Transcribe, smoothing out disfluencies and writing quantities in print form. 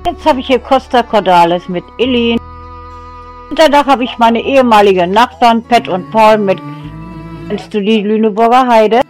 Jetzt habe ich hier Costa Cordalis mit Eileen. Und danach habe ich meine ehemaligen Nachbarn Pat und Paul mit Kennst du die Lüneburger Heide?